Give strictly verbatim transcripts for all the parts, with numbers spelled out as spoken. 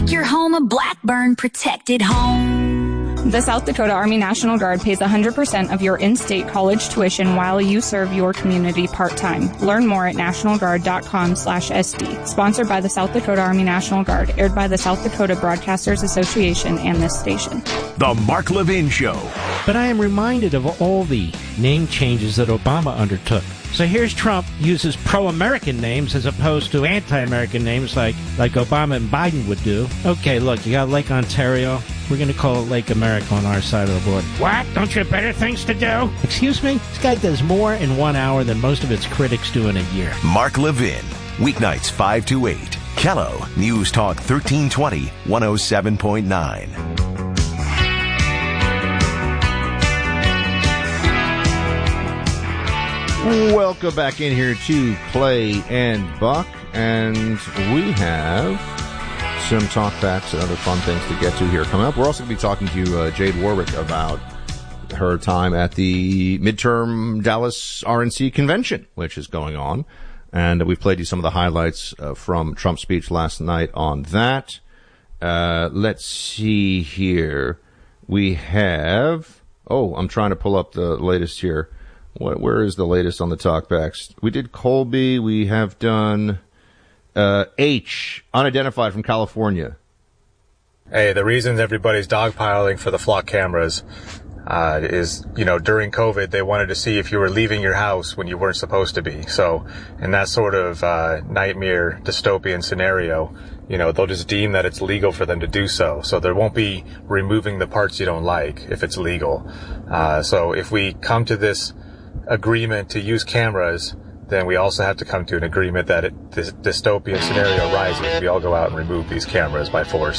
Make your home a Blackburn protected home. The South Dakota Army National Guard pays one hundred percent of your in-state college tuition while you serve your community part-time. Learn more at national guard dot com slash S D. Sponsored by the South Dakota Army National Guard. Aired by the South Dakota Broadcasters Association and this station. The Mark Levin Show. But I am reminded of all the name changes that Obama undertook. So here's Trump uses pro-American names as opposed to anti-American names like, like Obama and Biden would do. Okay, look, you got Lake Ontario. We're going to call it Lake America on our side of the border. What? Don't you have better things to do? Excuse me? This guy does more in one hour than most of its critics do in a year. Mark Levin. Weeknights five to eight. Kello, News Talk thirteen twenty, one oh seven point nine. Welcome back in here to Clay and Buck, and we have some talk backs and other fun things to get to here coming up. We're also going to be talking to uh, Jade Warwick about her time at the midterm Dallas R N C convention, which is going on, and we've played you some of the highlights uh, from Trump's speech last night on that. Uh, let's see here. We have, oh, I'm trying to pull up the latest here. What, where is the latest on the talkbacks? We did Colby. We have done uh, H, unidentified from California. Hey, the reason everybody's dogpiling for the flock cameras uh, is, you know, during COVID, they wanted to see if you were leaving your house when you weren't supposed to be. So in that sort of uh, nightmare dystopian scenario, you know, they'll just deem that it's legal for them to do so. So there won't be removing the parts you don't like if it's legal. Uh, so if we come to this agreement to use cameras, then we also have to come to an agreement that it, this dystopian scenario rises. We all go out and remove these cameras by force.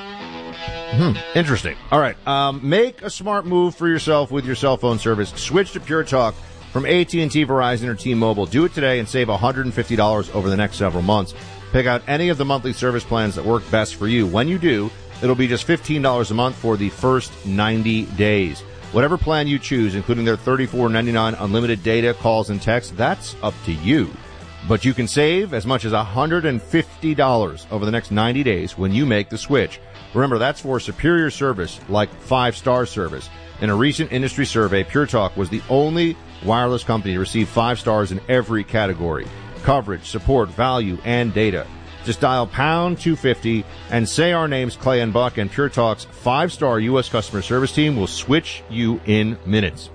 Hmm. Interesting. All right. Um, make a smart move for yourself with your cell phone service. Switch to Pure Talk from A T and T, Verizon, or T-Mobile. Do it today and save one hundred fifty dollars over the next several months. Pick out any of the monthly service plans that work best for you. When you do, it'll be just fifteen dollars a month for the first ninety days. Whatever plan you choose, including their thirty-four ninety-nine unlimited data, calls, and text, that's up to you. But you can save as much as one hundred fifty dollars over the next ninety days when you make the switch. Remember, that's for superior service like five-star service. In a recent industry survey, Pure Talk was the only wireless company to receive five stars in every category: coverage, support, value, and data. Just dial pound two fifty and say our names, Clay and Buck, and Pure Talk's five-star U S customer service team will switch you in minutes.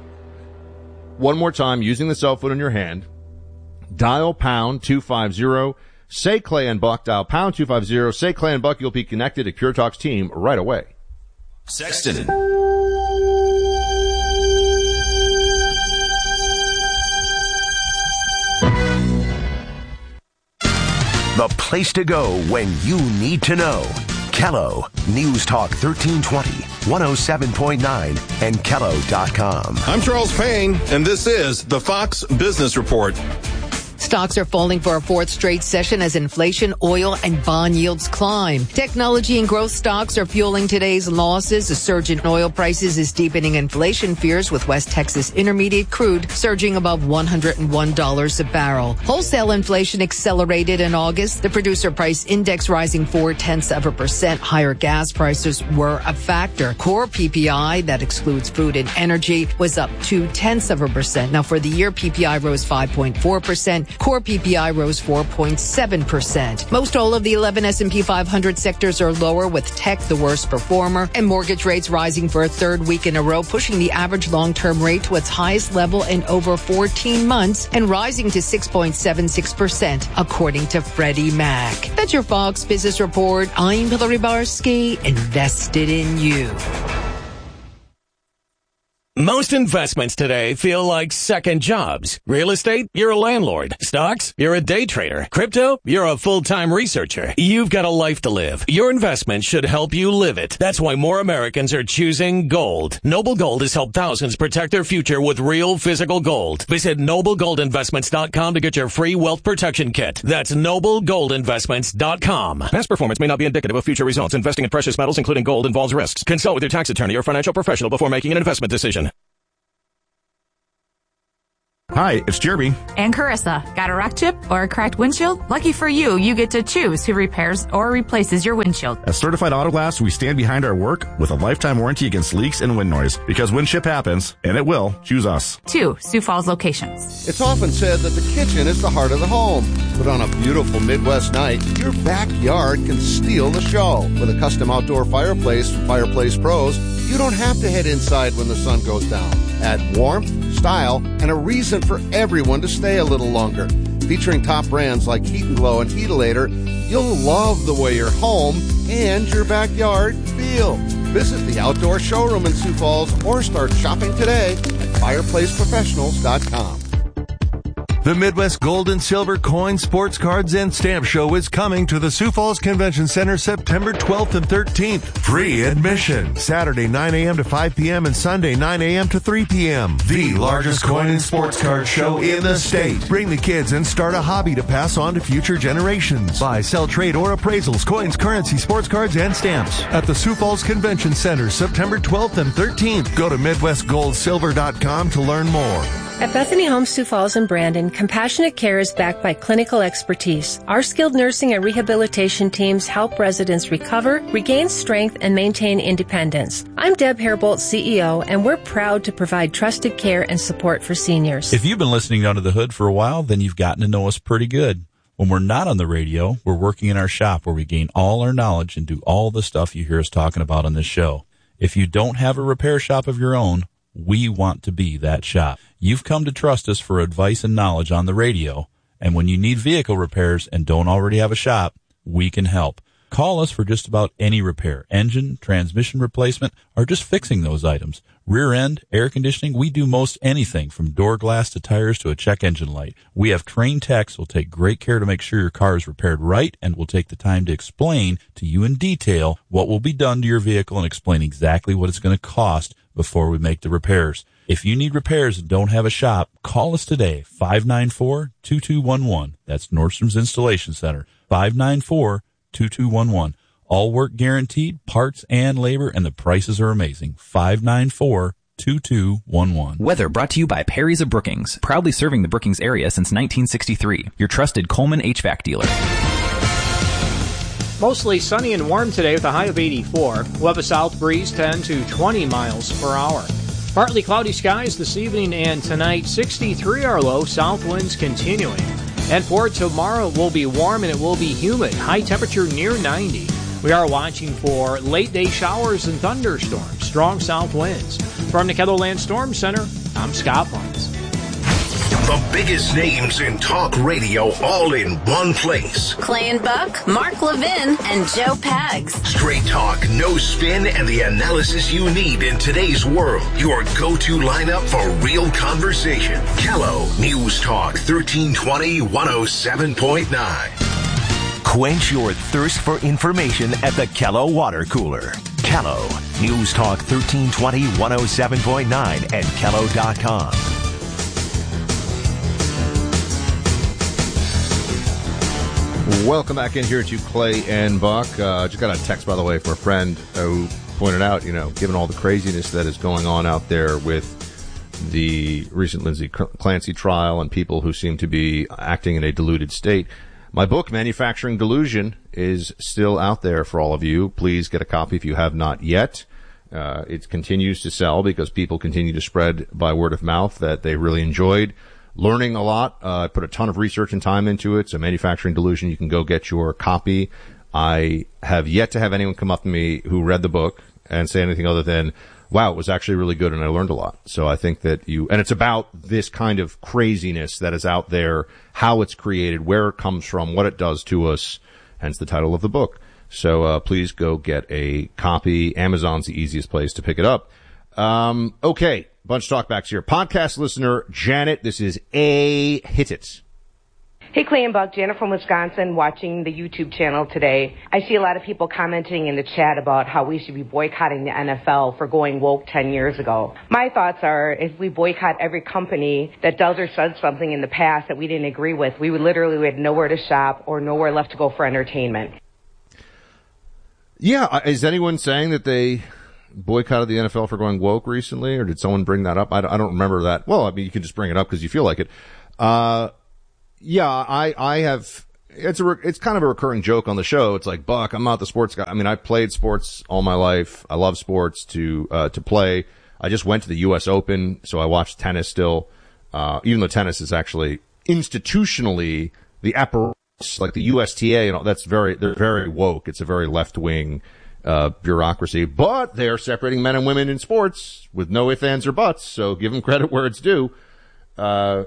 One more time, using the cell phone in your hand, dial pound two fifty, say Clay and Buck, dial pound two fifty, say Clay and Buck, you'll be connected to Pure Talk's team right away. Sexton. The place to go when you need to know. Kello, News Talk thirteen twenty, one oh seven point nine, and Kello dot com. I'm Charles Payne, and this is the Fox Business Report. Stocks are falling for a fourth straight session as inflation, oil, and bond yields climb. Technology and growth stocks are fueling today's losses. A surge in oil prices is deepening inflation fears, with West Texas Intermediate crude surging above one hundred one dollars a barrel. Wholesale inflation accelerated in August. The producer price index rising four-tenths of a percent. Higher gas prices were a factor. Core P P I, that excludes food and energy, was up two-tenths of a percent. Now, for the year, P P I rose five point four percent. Core P P I rose four point seven percent. Most all of the eleven S and P five hundred sectors are lower, with tech the worst performer, and mortgage rates rising for a third week in a row, pushing the average long-term rate to its highest level in over fourteen months and rising to six point seven six percent, according to Freddie Mac. That's your Fox Business Report. I'm Hillary Barsky, invested in you. Most investments today feel like second jobs. Real estate, you're a landlord. Stocks, you're a day trader. Crypto, you're a full-time researcher. You've got a life to live. Your investment should help you live it. That's why more Americans are choosing gold. Noble Gold has helped thousands protect their future with real physical gold. Visit noble gold investments dot com to get your free wealth protection kit. That's noble gold investments dot com. Past performance may not be indicative of future results. Investing in precious metals, including gold, involves risks. Consult with your tax attorney or financial professional before making an investment decision. Hi, it's Jeremy. And Carissa. Got a rock chip or a cracked windshield? Lucky for you, you get to choose who repairs or replaces your windshield. At Certified Auto Glass, we stand behind our work with a lifetime warranty against leaks and wind noise. Because when ship happens, and it will, choose us. Two Sioux Falls locations. It's often said that the kitchen is the heart of the home. But on a beautiful Midwest night, your backyard can steal the show. With a custom outdoor fireplace from Fireplace Pros, you don't have to head inside when the sun goes down. Add warmth, style, and a reason for everyone to stay a little longer. Featuring top brands like Heat and Glow and Heatalator, you'll love the way your home and your backyard feel. Visit the outdoor showroom in Sioux Falls or start shopping today at fireplace professionals dot com. The Midwest Gold and Silver Coin, Sports Cards, and Stamp Show is coming to the Sioux Falls Convention Center September twelfth and thirteenth. Free admission. Saturday nine a.m. to five p.m. and Sunday nine a.m. to three p.m. The largest coin and sports card show in the state. Bring the kids and start a hobby to pass on to future generations. Buy, sell, trade, or appraisals, coins, currency, sports cards, and stamps at the Sioux Falls Convention Center September twelfth and thirteenth. Go to midwest gold silver dot com to learn more. At Bethany Homes Sioux Falls and Brandon, compassionate care is backed by clinical expertise. Our skilled nursing and rehabilitation teams help residents recover, regain strength, and maintain independence. I'm Deb Hairbolt, C E O, and we're proud to provide trusted care and support for seniors. If you've been listening Under the Hood for a while, then you've gotten to know us pretty good. When we're not on the radio, we're working in our shop where we gain all our knowledge and do all the stuff you hear us talking about on this show. If you don't have a repair shop of your own, we want to be that shop. You've come to trust us for advice and knowledge on the radio, and when you need vehicle repairs and don't already have a shop, we can help. Call us for just about any repair, engine, transmission replacement, or just fixing those items. Rear end, air conditioning, we do most anything from door glass to tires to a check engine light. We have trained techs who will take great care to make sure your car is repaired right and will take the time to explain to you in detail what will be done to your vehicle and explain exactly what it's going to cost before we make the repairs. If you need repairs and don't have a shop, call us today, five nine four, two two one one. That's Nordstrom's Installation Center, five nine four, two two one one. All work guaranteed, parts and labor, and the prices are amazing. five nine four, two two one one. Weather brought to you by Perry's of Brookings, proudly serving the Brookings area since nineteen sixty-three. Your trusted Coleman H V A C dealer. Mostly sunny and warm today with a high of eighty-four. We'll have a south breeze ten to twenty miles per hour. Partly cloudy skies this evening and tonight, sixty-three our low, south winds continuing. And for tomorrow, it will be warm and it will be humid, high temperature near ninety. We are watching for late day showers and thunderstorms, strong south winds. From the KELOLAND Storm Center, I'm Scott Barnes. The biggest names in talk radio all in one place. Clay and Buck, Mark Levin, and Joe Pags. Straight talk, no spin, and the analysis you need in today's world. Your go-to lineup for real conversation. Kello News Talk thirteen twenty, one oh seven point nine. Quench your thirst for information at the Kello Water Cooler. Kello News Talk thirteen twenty, one oh seven point nine and kello dot com. Welcome back in here to Clay and Buck. Uh, just got a text, by the way, from a friend who pointed out, you know, given all the craziness that is going on out there with the recent Lindsay Clancy trial and people who seem to be acting in a deluded state, my book, Manufacturing Delusion, is still out there for all of you. Please get a copy if you have not yet. Uh, it continues to sell because people continue to spread by word of mouth that they really enjoyed learning a lot. Uh, I put a ton of research and time into it. So Manufacturing Delusion, you can go get your copy. I have yet to have anyone come up to me who read the book and say anything other than, wow, it was actually really good and I learned a lot. So I think that you, and it's about this kind of craziness that is out there, how it's created, where it comes from, what it does to us, hence the title of the book. So, uh, please go get a copy. Amazon's the easiest place to pick it up. Um, okay. Bunch of talkbacks here. Podcast listener Janet, this is A. Hit It. Hey, Clay and Buck, Janet from Wisconsin, watching the YouTube channel today. I see a lot of people commenting in the chat about how we should be boycotting the N F L for going woke ten years ago. My thoughts are, if we boycott every company that does or said something in the past that we didn't agree with, we would literally have nowhere to shop or nowhere left to go for entertainment. Yeah, is anyone saying that they boycotted the N F L for going woke recently, or did someone bring that up? I, I don't remember that. Well, I mean, you can just bring it up because you feel like it. Uh, yeah, I, I have, it's a, it's kind of a recurring joke on the show. It's like, Buck, I'm not the sports guy. I mean, I played sports all my life. I love sports to, uh, to play. I just went to the U S Open, so I watched tennis still. Uh, even though tennis is actually institutionally the apparatus, like the U S T A and all, that's very, they're very woke. It's a very left-wing, uh, bureaucracy, but they are separating men and women in sports with no ifs, ands, or buts, so give them credit where it's due. Uh,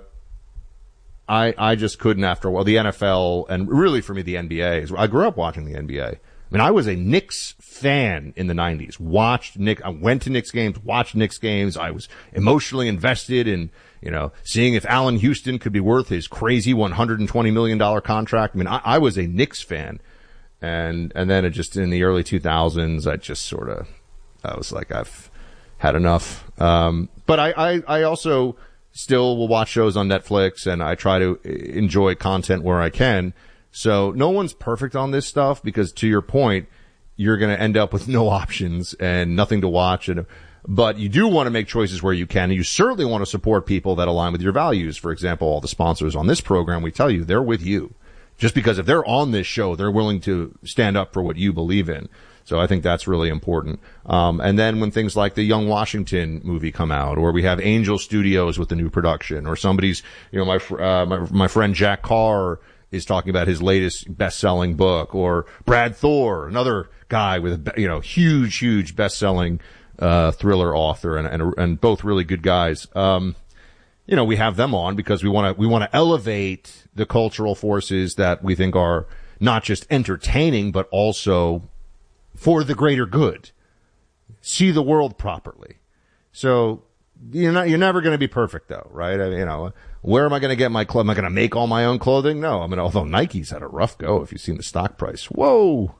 I, I just couldn't after a while. The N F L, and really for me, the N B A, is, I grew up watching the N B A. I mean, I was a Knicks fan in the nineties. Watched Knicks, I went to Knicks games, watched Knicks games. I was emotionally invested in, you know, seeing if Allen Houston could be worth his crazy one hundred twenty million dollars contract. I mean, I, I was a Knicks fan. And, and then it just, in the early two thousands, I just sort of, I was like, I've had enough. Um, but I, I, I also still will watch shows on Netflix, and I try to enjoy content where I can. So no one's perfect on this stuff, because to your point, you're going to end up with no options and nothing to watch. And, but you do want to make choices where you can. And you certainly want to support people that align with your values. For example, all the sponsors on this program, we tell you they're with you. Just because if they're on this show, they're willing to stand up for what you believe in. So I think that's really important. Um, and then when things like the Young Washington movie come out, or we have Angel Studios with the new production, or somebody's, you know, my, uh, my, my friend Jack Carr is talking about his latest best-selling book, or Brad Thor, another guy with a, you know, huge, huge best-selling, uh, thriller author, and, and, and both really good guys. Um, you know, we have them on because we want to, we want to elevate the cultural forces that we think are not just entertaining, but also for the greater good. See the world properly. So you're not, you're never going to be perfect though, right? I mean, you know, where am I going to get my clothes? Am I going to make all my own clothing? No. I mean, although Nike's had a rough go, if you've seen the stock price. Whoa.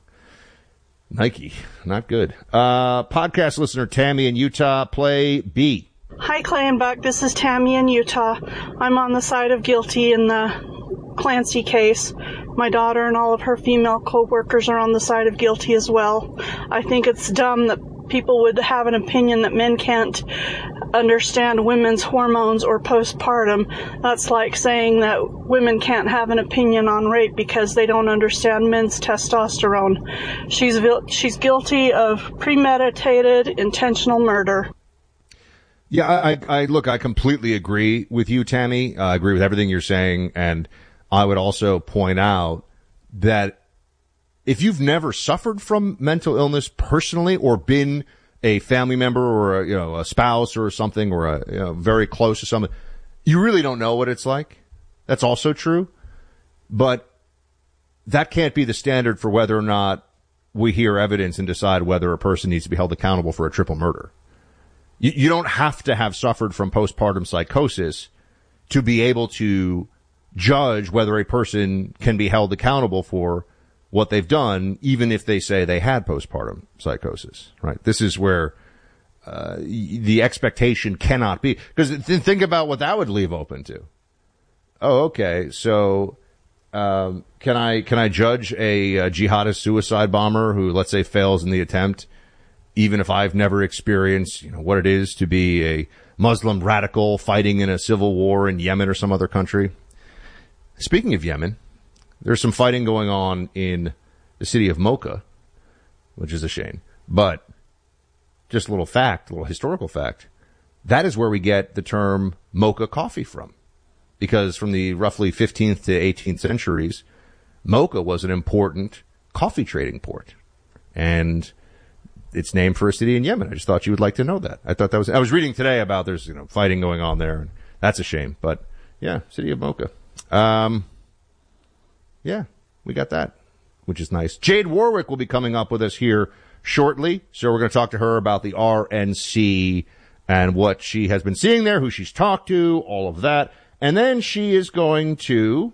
Nike. Not good. Uh, podcast listener Tammy in Utah, play B. Hi, Clay and Buck. This is Tammy in Utah. I'm on the side of guilty in the Clancy case. My daughter and all of her female co-workers are on the side of guilty as well. I think it's dumb that people would have an opinion that men can't understand women's hormones or postpartum. That's like saying that women can't have an opinion on rape because they don't understand men's testosterone. She's she's guilty of premeditated, intentional murder. Yeah, I, I look, I completely agree with you, Tammy. I agree with everything you're saying. And I would also point out that if you've never suffered from mental illness personally, or been a family member or a, you know, a spouse or something, or a, you know, very close to someone, you really don't know what it's like. That's also true. But that can't be the standard for whether or not we hear evidence and decide whether a person needs to be held accountable for a triple murder. You, you don't have to have suffered from postpartum psychosis to be able to judge whether a person can be held accountable for what they've done, even if they say they had postpartum psychosis, right? This is where uh, the expectation cannot be. Because th- think about what that would leave open to. Oh, okay, so um, can I can I judge a, a jihadist suicide bomber who, let's say, fails in the attempt, even if I've never experienced, you know, what it is to be a Muslim radical fighting in a civil war in Yemen or some other country? Speaking of Yemen, there's some fighting going on in the city of Mocha, which is a shame. But just a little fact, a little historical fact, that is where we get the term Mocha coffee from. Because from the roughly fifteenth to eighteenth centuries, Mocha was an important coffee trading port. And it's named for a city in Yemen. I just thought you would like to know that. I thought that was, I was reading today about there's, you know, fighting going on there, and that's a shame. But yeah, city of Mocha. Um, yeah, we got that, which is nice. Jade Warwick will be coming up with us here shortly. So we're going to talk to her about the R N C and what she has been seeing there, who she's talked to, all of that. And then she is going to,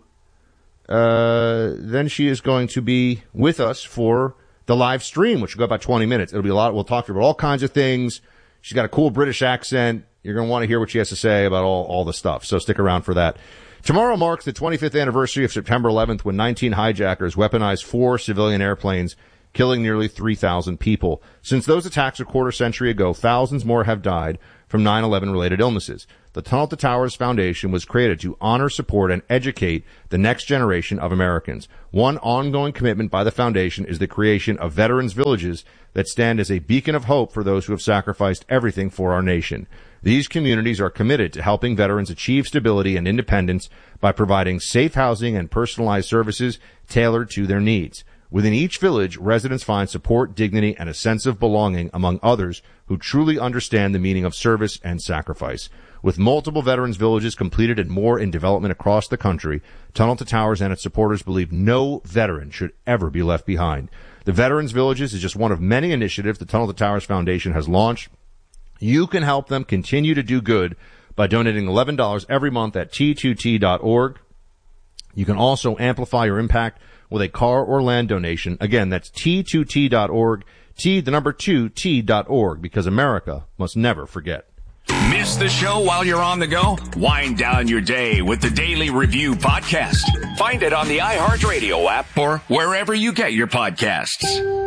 uh, then she is going to be with us for the live stream, which will go about twenty minutes. It'll be a lot. We'll talk to her about all kinds of things. She's got a cool British accent. You're going to want to hear what she has to say about all, all the stuff. So stick around for that. Tomorrow marks the twenty-fifth anniversary of September eleventh, when nineteen hijackers weaponized four civilian airplanes killing nearly three thousand people. Since those attacks a quarter century ago, thousands more have died from nine eleven related illnesses. The Tunnel to Towers Foundation was created to honor, support, and educate the next generation of Americans. One ongoing commitment by the foundation is the creation of veterans villages that stand as a beacon of hope for those who have sacrificed everything for our nation. These communities are committed to helping veterans achieve stability and independence by providing safe housing and personalized services tailored to their needs. Within each village, residents find support, dignity, and a sense of belonging among others who truly understand the meaning of service and sacrifice. With multiple veterans villages completed and more in development across the country, Tunnel to Towers and its supporters believe no veteran should ever be left behind. The Veterans Villages is just one of many initiatives the Tunnel to Towers Foundation has launched. You can help them continue to do good by donating eleven dollars every month at T two T dot org. You can also amplify your impact with a car or land donation. Again, that's T two T dot org, T, the number two, T dot org, because America must never forget. Miss the show while you're on the go? Wind down your day with the Daily Review Podcast. Find it on the iHeartRadio app or wherever you get your podcasts.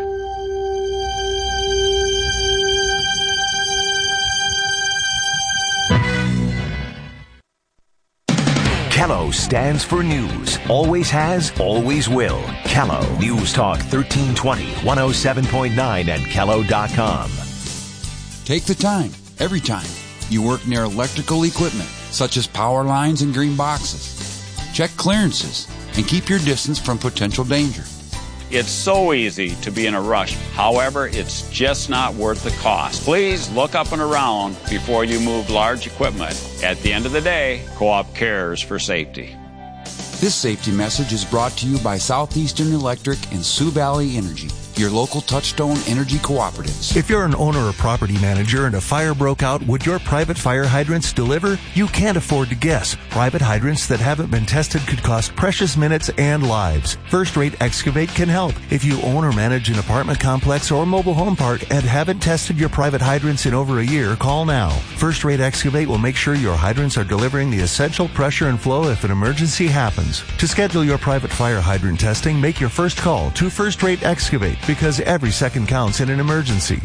Kello stands for news. Always has, always will. Kello News Talk thirteen twenty, one oh seven point nine and Kello dot com. Take the time, every time you work near electrical equipment, such as power lines and green boxes. Check clearances and keep your distance from potential danger. It's so easy to be in a rush. However, it's just not worth the cost. Please look up and around before you move large equipment. At the end of the day, Co-op cares for safety. This safety message is brought to you by Southeastern Electric and Sioux Valley Energy, your local Touchstone Energy cooperatives. If you're an owner or property manager and a fire broke out, would your private fire hydrants deliver? You can't afford to guess. Private hydrants that haven't been tested could cost precious minutes and lives. First Rate Excavate can help. If you own or manage an apartment complex or mobile home park and haven't tested your private hydrants in over a year, call now. First Rate Excavate will make sure your hydrants are delivering the essential pressure and flow if an emergency happens. To schedule your private fire hydrant testing, make your first call to First Rate Excavate, because every second counts in an emergency.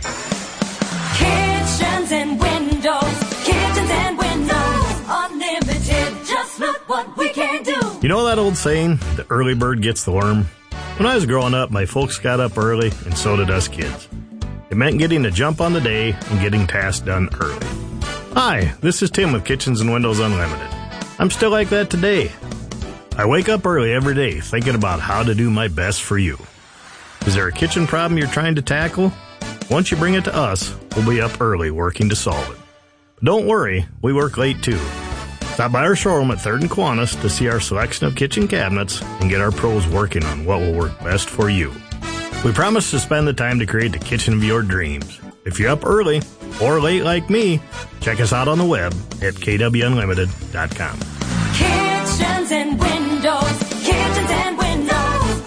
Kitchens and windows, kitchens and windows, unlimited. Just look what we can do. You know that old saying, the early bird gets the worm? When I was growing up, my folks got up early, and so did us kids. It meant getting a jump on the day and getting tasks done early. Hi, this is Tim with Kitchens and Windows Unlimited. I'm still like that today. I wake up early every day thinking about how to do my best for you. Is there a kitchen problem you're trying to tackle? Once you bring it to us, we'll be up early working to solve it. But don't worry, we work late too. Stop by our showroom at third and Kiwanis to see our selection of kitchen cabinets and get our pros working on what will work best for you. We promise to spend the time to create the kitchen of your dreams. If you're up early or late like me, check us out on the web at K W unlimited dot com. Kitchens and windows, kitchens and windows,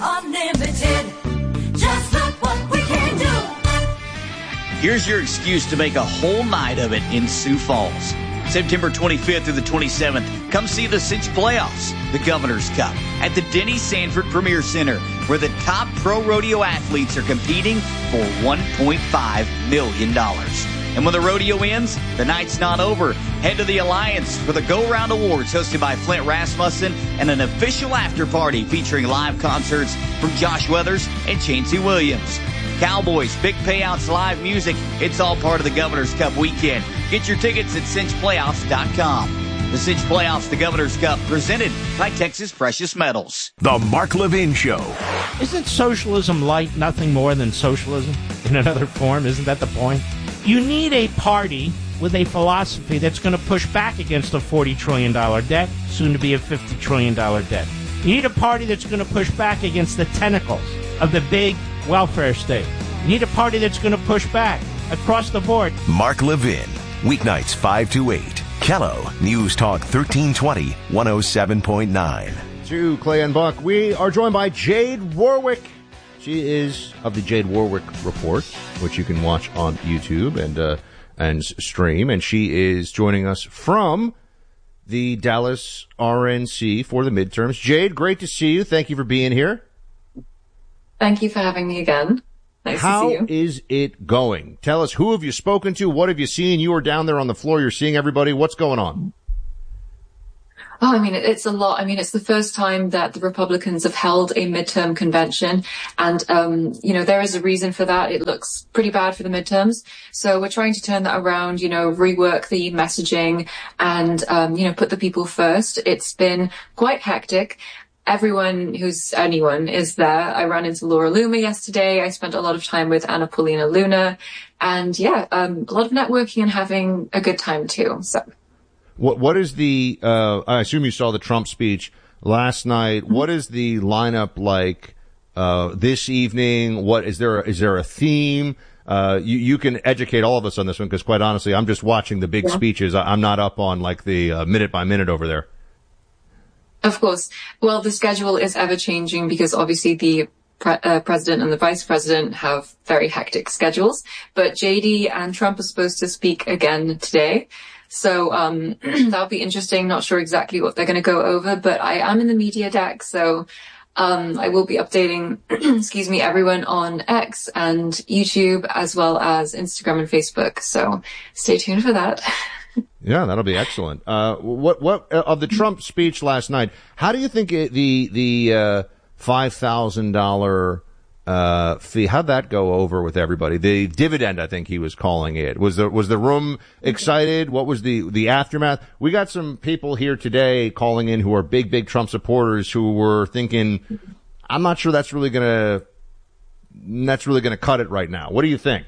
unlimited. Just look what we can do. Here's your excuse to make a whole night of it in Sioux Falls. September twenty-fifth through the twenty-seventh, come see the Cinch Playoffs, the Governor's Cup, at the Denny Sanford Premier Center, where the top pro rodeo athletes are competing for one point five million dollars. And when the rodeo ends, the night's not over. Head to the Alliance for the Go Round Awards hosted by Flint Rasmussen and an official after party featuring live concerts from Josh Weathers and Chauncey Williams. Cowboys, big payouts, live music. It's all part of the Governor's Cup weekend. Get your tickets at cinch playoffs dot com. The Cinch Playoffs, the Governor's Cup, presented by Texas Precious Metals. The Mark Levin Show. Isn't socialism light nothing more than socialism in another form? Isn't that the point? You need a party with a philosophy that's going to push back against a forty trillion dollars debt, soon to be a fifty trillion dollars debt. You need a party that's going to push back against the tentacles of the big welfare state. You need a party that's going to push back across the board. Mark Levin, weeknights five to eight. Kello News Talk thirteen twenty, one oh seven point nine. To Clay and Buck, we are joined by Jade Warwick. She is of the Jade Warwick Report, which you can watch on YouTube and uh, and stream. And she is joining us from the Dallas R N C for the midterms. Jade, great to see you. Thank you for being here. Thank you for having me again. Nice How to see you. is it going? Tell us, who have you spoken to? What have you seen? You were down there on the floor. You're seeing everybody. What's going on? Oh, I mean, it's a lot. I mean, it's the first time that the Republicans have held a midterm convention. And, um, you know, there is a reason for that. It looks pretty bad for the midterms. So we're trying to turn that around, you know, rework the messaging and, um, you know, put the people first. It's been quite hectic. Everyone who's anyone is there. I ran into Laura Loomer yesterday. I spent a lot of time with Anna Paulina Luna. And yeah, um, a lot of networking and having a good time too. So. What what is the? Uh, I assume you saw the Trump speech last night. Mm-hmm. What is the lineup like uh, this evening? What is there? Is there a theme? Uh, you you can educate all of us on this one because, quite honestly, I'm just watching the big yeah. speeches. I, I'm not up on like the uh, minute by minute over there. Of course. Well, the schedule is ever changing because obviously the pre- uh, president and the vice president have very hectic schedules. But J D and Trump are supposed to speak again today. So um that'll be interesting. Not sure exactly what they're going to go over, but I am in the media deck, so um I will be updating, excuse me, everyone on X and YouTube as well as Instagram and Facebook. So stay tuned for that. Yeah, that'll be excellent. Uh, what what uh, of the Trump speech last night? How do you think it, the the uh, five thousand dollar uh fee, how'd that go over with everybody? The dividend, I think he was calling it. Was the was the room excited? What was the the aftermath? We got some people here today calling in who are big big Trump supporters who were thinking, I'm not sure that's really gonna that's really gonna cut it right now. What do you think?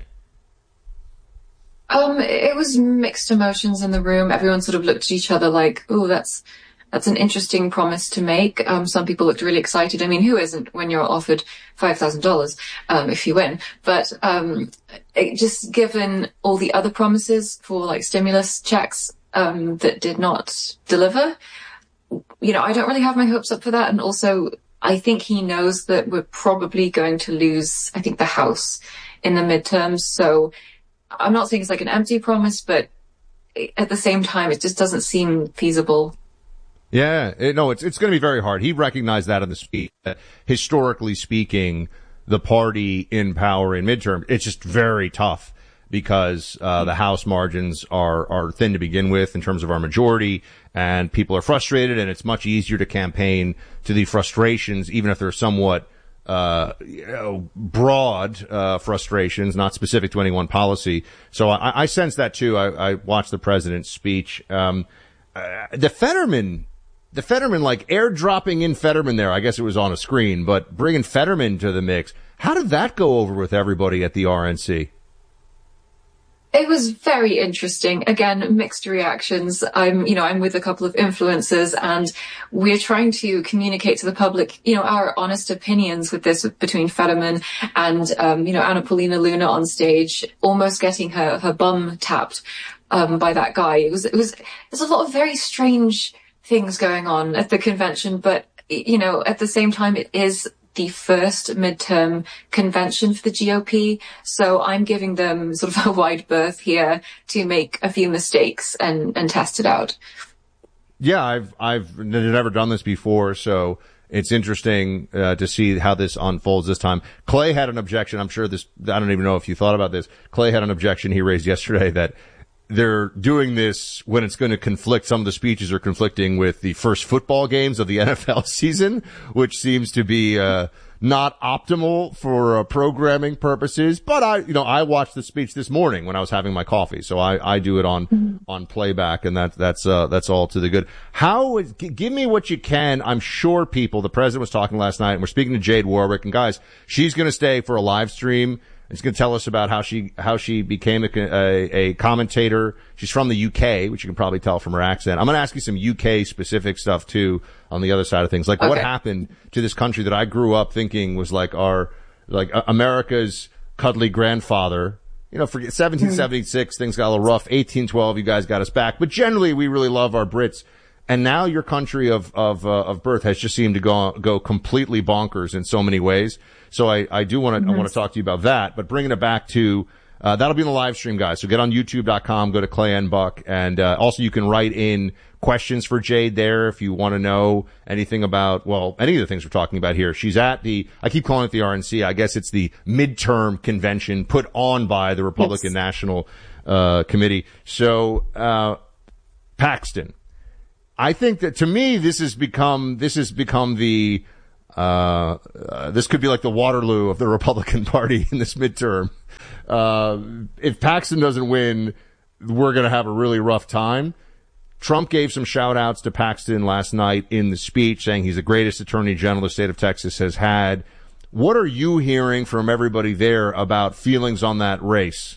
Um, it was mixed emotions in the room. Everyone sort of looked at each other like, oh, that's That's an interesting promise to make. Um, some people looked really excited. I mean, who isn't when you're offered five thousand dollars, um, if you win? But, um, it, just given all the other promises for like stimulus checks, um, that did not deliver, you know, I don't really have my hopes up for that. And also, I think he knows that we're probably going to lose, I think, the House in the midterms. So I'm not saying it's like an empty promise, but at the same time, it just doesn't seem feasible. Yeah, it, no, it's it's going to be very hard. He recognized that in the speech. Uh, historically speaking, the party in power in midterm, it's just very tough because uh, the House margins are are thin to begin with in terms of our majority, and people are frustrated, and it's much easier to campaign to the frustrations, even if they're somewhat uh, you know, broad uh, frustrations, not specific to any one policy. So I, I sense that too. I, I watched the president's speech. Um, uh, the Fetterman. The Fetterman, like airdropping in Fetterman there, I guess it was on a screen, but bringing Fetterman to the mix. How did that go over with everybody at the R N C? It was very interesting. Again, mixed reactions. I'm, you know, I'm with a couple of influencers and we're trying to communicate to the public, you know, our honest opinions with this between Fetterman and, um, you know, Anna Paulina Luna on stage, almost getting her, her bum tapped, um, by that guy. It was, it was, there's a lot of very strange things going on at the convention, but, you know, at the same time, it is the first midterm convention for the G O P. So I'm giving them sort of a wide berth here to make a few mistakes and, and test it out. Yeah, I've, I've never done this before. So it's interesting uh, to see how this unfolds this time. Clay had an objection. I'm sure this, I don't even know if you thought about this. Clay had an objection he raised yesterday that they're doing this when it's going to conflict. Some of the speeches are conflicting with the first football games of the N F L season, which seems to be uh not optimal for uh, programming purposes. But I, you know, I watched the speech this morning when I was having my coffee, so I, I do it on mm-hmm. on playback, and that that's uh that's all to the good. How is, g- give me what you can. I'm sure people. The president was talking last night, and we're speaking to Jade Warwick, and guys, she's going to stay for a live stream. She's going to tell us about how she how she became a, a, a commentator. She's from the U K, which you can probably tell from her accent. I'm going to ask you some U K specific stuff too on the other side of things, like okay. what happened to this country that I grew up thinking was like our like uh, America's cuddly grandfather. You know, for seventeen seventy-six, things got a little rough. eighteen twelve, you guys got us back, but generally we really love our Brits. And now your country of of uh, of birth has just seemed to go go completely bonkers in so many ways. So I, I do want to, mm-hmm. I want to talk to you about that, but bringing it back to, Uh, that'll be in the live stream, guys. So get on YouTube dot com, go to Clay and Buck, and uh, also you can write in questions for Jade there if you want to know anything about, well, any of the things we're talking about here. She's at the, I keep calling it the R N C. I guess it's the midterm convention put on by the Republican yes. National uh, Committee. So, uh, Paxton, I think that to me, this has become, this has become the, uh, uh, this could be like the Waterloo of the Republican Party in this midterm. Uh, if Paxton doesn't win, we're going to have a really rough time. Trump gave some shout-outs to Paxton last night in the speech, saying he's the greatest attorney general the state of Texas has had. What are you hearing from everybody there about feelings on that race?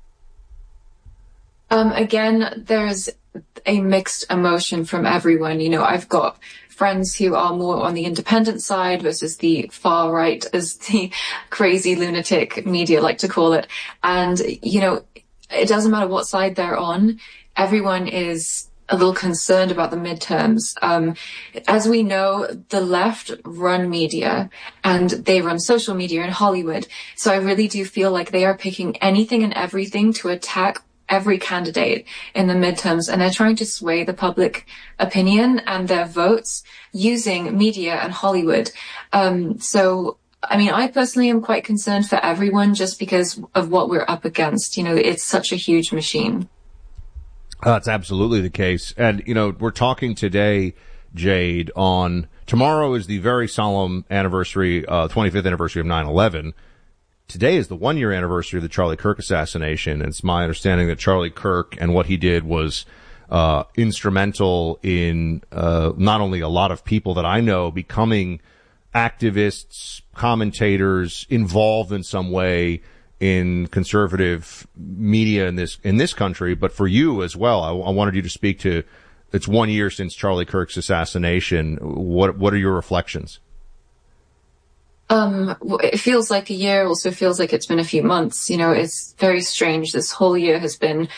Um, again, there's a mixed emotion from everyone. You know, I've got friends who are more on the independent side versus the far right, as the crazy lunatic media like to call it. And, you know, it doesn't matter what side they're on. Everyone is a little concerned about the midterms. Um, as we know, the left run media and they run social media in Hollywood. So I really do feel like they are picking anything and everything to attack every candidate in the midterms, and they're trying to sway the public opinion and their votes using media and Hollywood. Um, so, I mean, I personally am quite concerned for everyone just because of what we're up against. You know, it's such a huge machine. Uh, that's absolutely the case. And, you know, we're talking today, Jade, on tomorrow is the very solemn anniversary, uh, twenty-fifth anniversary of nine eleven. Today is the one-year anniversary of the Charlie Kirk assassination. And it's my understanding that Charlie Kirk and what he did was uh instrumental in uh not only a lot of people that I know becoming activists, commentators, involved in some way in conservative media in this in this country, but for you as well. I, I wanted you to speak to, it's one year since Charlie Kirk's assassination. What what are your reflections? Um, it feels like a year, also feels like it's been a few months. You know, it's very strange. This whole year has been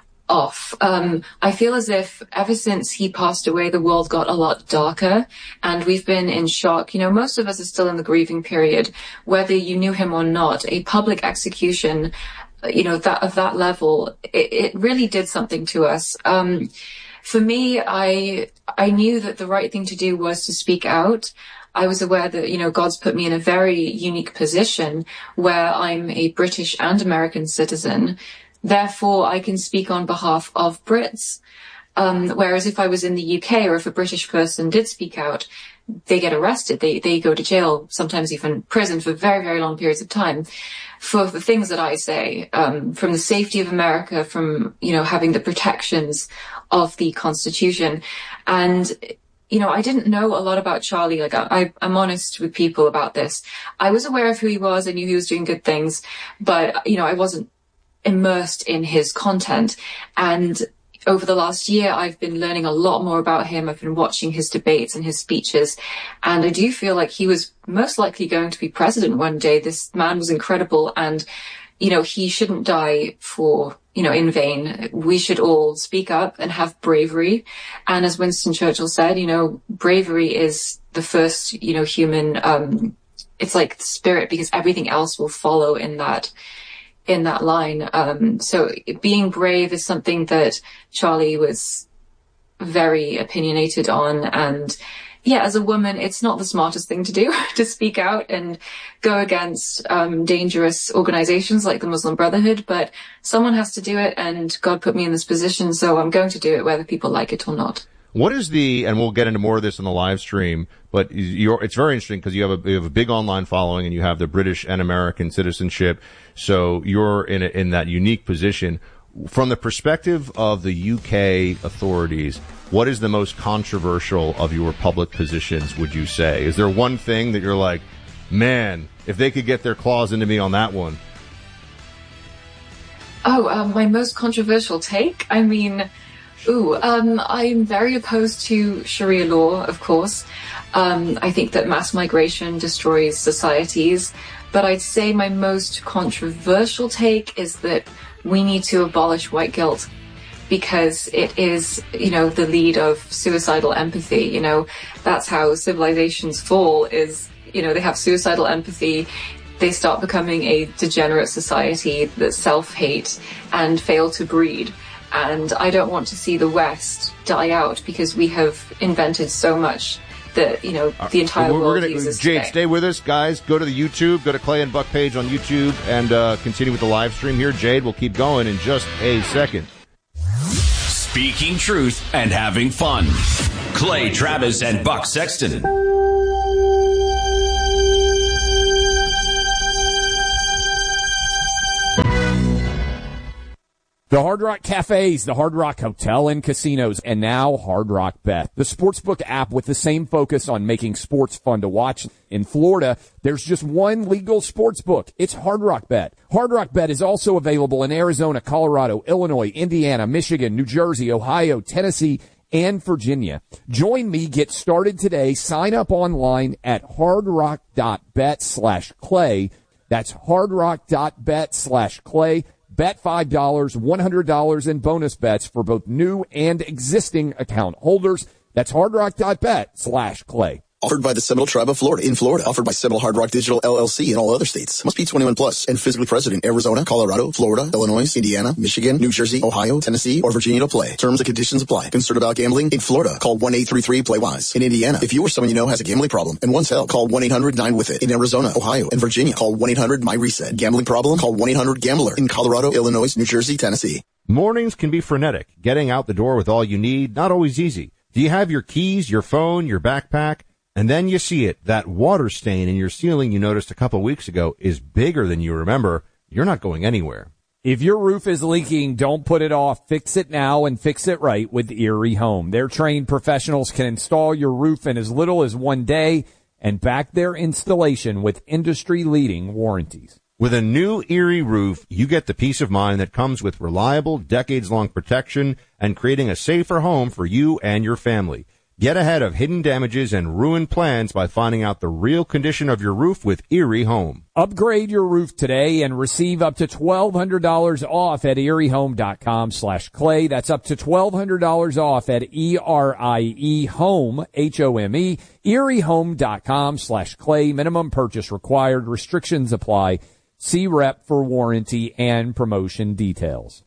off. Um, I feel as if ever since he passed away, the world got a lot darker and we've been in shock. You know, most of us are still in the grieving period, whether you knew him or not. A public execution, you know, that of that level, it, it really did something to us. Um, for me, I, I knew that the right thing to do was to speak out. I was aware that, you know, God's put me in a very unique position where I'm a British and American citizen. Therefore, I can speak on behalf of Brits. Um, whereas if I was in the U K or if a British person did speak out, they get arrested. They, they go to jail, sometimes even prison for very, very long periods of time for the things that I say, um, from the safety of America, from, you know, having the protections of the Constitution. And, you know, I didn't know a lot about Charlie. Like, I, I'm honest with people about this. I was aware of who he was. I knew he was doing good things, but, you know, I wasn't immersed in his content. And over the last year, I've been learning a lot more about him. I've been watching his debates and his speeches. And I do feel like he was most likely going to be president one day. This man was incredible. And, you know, he shouldn't die for, you know, in vain. We should all speak up and have bravery. And as Winston Churchill said, you know, bravery is the first, you know, human, um, it's like the spirit, because everything else will follow in that, in that line. Um, so being brave is something that Charlie was very opinionated on. And yeah, as a woman, it's not the smartest thing to do to speak out and go against um, dangerous organizations like the Muslim Brotherhood, but someone has to do it, and God put me in this position, so I'm going to do it whether people like it or not. What is the, and we'll get into more of this in the live stream, but you're, it's very interesting because you have a, you have a big online following and you have the British and American citizenship, so you're in a, in that unique position. From the perspective of the U K authorities, what is the most controversial of your public positions, would you say? Is there one thing that you're like, man, if they could get their claws into me on that one? Oh, um, my most controversial take? I mean, ooh, um, I'm very opposed to Sharia law, of course. Um, I think that mass migration destroys societies. But I'd say my most controversial take is that we need to abolish white guilt, because it is, you know, the lead of suicidal empathy. You know, that's how civilizations fall, is, you know, they have suicidal empathy. they start becoming a degenerate society that self-hate and fail to breed. And I don't want to see the West die out because we have invented so much that, you know, the entire we're, world we're gonna, uses Jade, today. stay with us, guys. Go to the YouTube, go to Clay and Buck page on YouTube, and uh, continue with the live stream here. Jade, we'll keep going in just a second. Speaking truth and having fun. Clay Travis and Buck Sexton. The Hard Rock Cafes, the Hard Rock Hotel and Casinos, and now Hard Rock Bet, the sportsbook app with the same focus on making sports fun to watch. In Florida, there's just one legal sportsbook. It's Hard Rock Bet. Hard Rock Bet is also available in Arizona, Colorado, Illinois, Indiana, Michigan, New Jersey, Ohio, Tennessee, and Virginia. Join me. Get started today. Sign up online at hardrock.bet slash clay. That's hardrock.bet slash clay. Bet five dollars, one hundred dollars in bonus bets for both new and existing account holders. That's hardrock.bet slash clay. Offered by the Seminole Tribe of Florida in Florida. Offered by Seminole Hard Rock Digital L L C in all other states. Must be twenty-one plus and physically present in Arizona, Colorado, Florida, Illinois, Indiana, Michigan, New Jersey, Ohio, Tennessee, or Virginia to play. Terms and conditions apply. Concerned about gambling? In Florida, call one eight three three play wise. In Indiana, if you or someone you know has a gambling problem and wants help, call one eight hundred nine with it. In Arizona, Ohio, and Virginia, call one eight hundred my reset. Gambling problem? Call one eight hundred gambler. In Colorado, Illinois, New Jersey, Tennessee. Mornings can be frenetic. Getting out the door with all you need, not always easy. Do you have your keys, your phone, your backpack? And then you see it. That water stain in your ceiling you noticed a couple weeks ago is bigger than you remember. You're not going anywhere. If your roof is leaking, don't put it off. Fix it now and fix it right with Erie Home. Their trained professionals can install your roof in as little as one day and back their installation with industry-leading warranties. With a new Erie roof, you get the peace of mind that comes with reliable, decades-long protection and creating a safer home for you and your family. Get ahead of hidden damages and ruined plans by finding out the real condition of your roof with Erie Home. Upgrade your roof today and receive up to twelve hundred dollars off at eriehome.com slash clay. That's up to twelve hundred dollars off at E R I E home, H O M E, eriehome.com slash clay. Minimum purchase required. Restrictions apply. See rep for warranty and promotion details.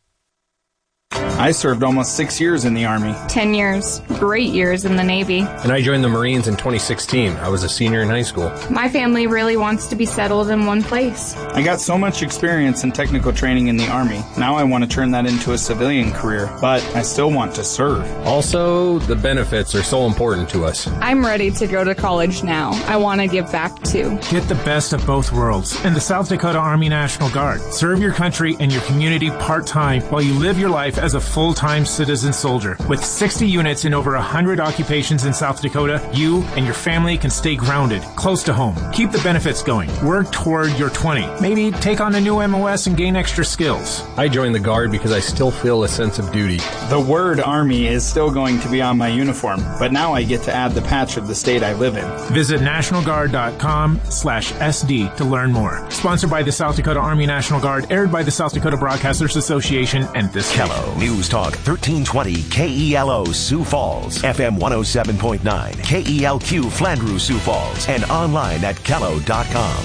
I served almost six years in the Army. Ten years. Great years in the Navy. And I joined the Marines in twenty sixteen. I was a senior in high school. My family really wants to be settled in one place. I got so much experience and technical training in the Army. Now I want to turn that into a civilian career, but I still want to serve. Also, the benefits are so important to us. I'm ready to go to college now. I want to give back too. Get the best of both worlds in the South Dakota Army National Guard. Serve your country and your community part-time while you live your life as a full-time citizen soldier. With sixty units in over one hundred occupations in South Dakota, you and your family can stay grounded, close to home. Keep the benefits going. Work toward your twenty. Maybe take on a new M O S and gain extra skills. I joined the Guard because I still feel a sense of duty. The word Army is still going to be on my uniform, but now I get to add the patch of the state I live in. Visit nationalguard.com slash SD to learn more. Sponsored by the South Dakota Army National Guard, aired by the South Dakota Broadcasters Association and this Kello News Talk thirteen twenty K E L O Sioux Falls, F M one oh seven point nine, K E L Q Flandreau Sioux Falls, and online at kello dot com.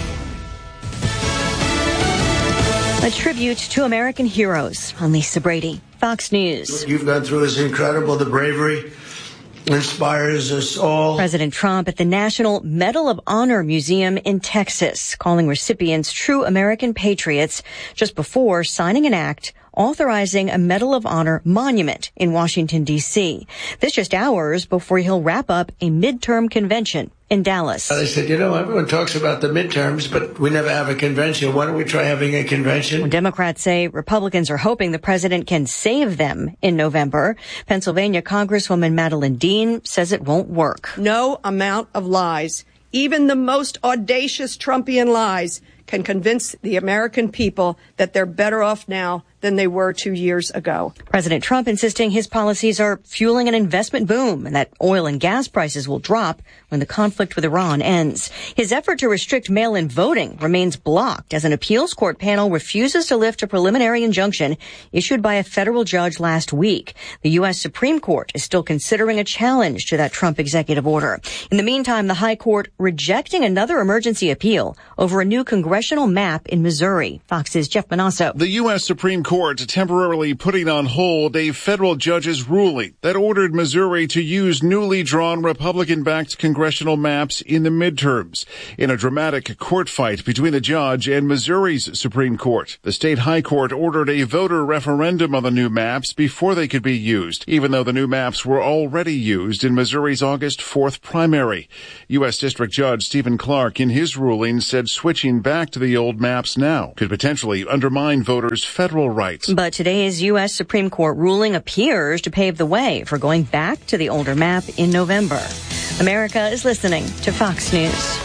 A tribute to American heroes. I'm Lisa Brady, Fox News. What you've gone through is incredible. The bravery inspires us all. President Trump at the National Medal of Honor Museum in Texas, calling recipients true American patriots just before signing an act authorizing a Medal of Honor monument in Washington, D C. This just hours before he'll wrap up a midterm convention in Dallas. They said, you know, everyone talks about the midterms, but we never have a convention. Why don't we try having a convention? Democrats say Republicans are hoping the president can save them in November. Pennsylvania Congresswoman Madeline Dean says it won't work. No amount of lies, even the most audacious Trumpian lies, can convince the American people that they're better off now than they were two years ago. President Trump insisting his policies are fueling an investment boom and that oil and gas prices will drop when the conflict with Iran ends. His effort to restrict mail-in voting remains blocked as an appeals court panel refuses to lift a preliminary injunction issued by a federal judge last week. The U S Supreme Court is still considering a challenge to that Trump executive order. In the meantime, the High Court rejecting another emergency appeal over a new congressional map in Missouri. Fox's Jeff Manasso. The U S Supreme Court temporarily putting on hold a federal judge's ruling that ordered Missouri to use newly drawn Republican-backed congressional maps in the midterms. In a dramatic court fight between the judge and Missouri's Supreme Court, the state High Court ordered a voter referendum on the new maps before they could be used, even though the new maps were already used in Missouri's August fourth primary. U S District Judge Stephen Clark, in his ruling, said switching back to the old maps now could potentially undermine voters' federal rights. But today's U S Supreme Court ruling appears to pave the way for going back to the older map in November. America is listening to Fox News.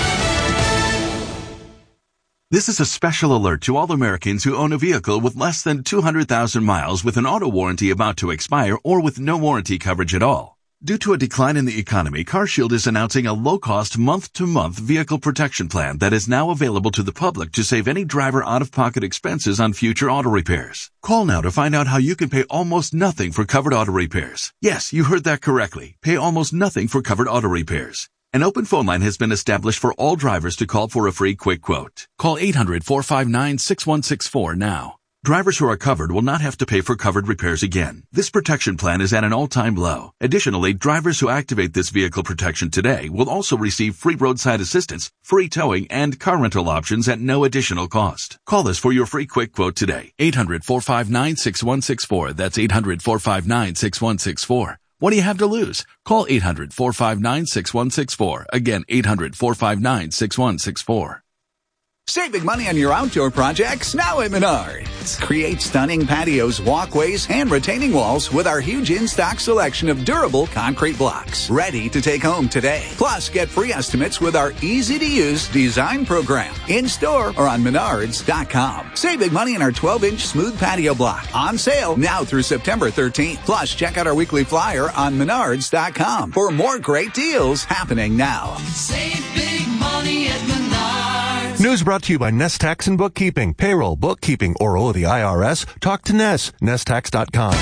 This is a special alert to all Americans who own a vehicle with less than two hundred thousand miles with an auto warranty about to expire or with no warranty coverage at all. Due to a decline in the economy, CarShield is announcing a low-cost month-to-month vehicle protection plan that is now available to the public to save any driver out-of-pocket expenses on future auto repairs. Call now to find out how you can pay almost nothing for covered auto repairs. Yes, you heard that correctly. Pay almost nothing for covered auto repairs. An open phone line has been established for all drivers to call for a free quick quote. Call eight hundred, four five nine, six one six four now. Drivers who are covered will not have to pay for covered repairs again. This protection plan is at an all-time low. Additionally, drivers who activate this vehicle protection today will also receive free roadside assistance, free towing, and car rental options at no additional cost. Call us for your free quick quote today. eight hundred, four five nine, six one six four. That's eight hundred, four five nine, six one six four. What do you have to lose? Call eight hundred, four five nine, six one six four. Again, eight hundred, four five nine, six one six four. Save big money on your outdoor projects now at Menards. Create stunning patios, walkways, and retaining walls with our huge in-stock selection of durable concrete blocks. Ready to take home today. Plus, get free estimates with our easy-to-use design program. In-store or on Menards dot com. Save big money on our twelve-inch smooth patio block. On sale now through September thirteenth. Plus, check out our weekly flyer on Menards dot com for more great deals happening now. Save big money at Menards. News brought to you by Nest Tax and Bookkeeping. Payroll, bookkeeping, or owe the I R S? Talk to Nest. Nest Tax dot com.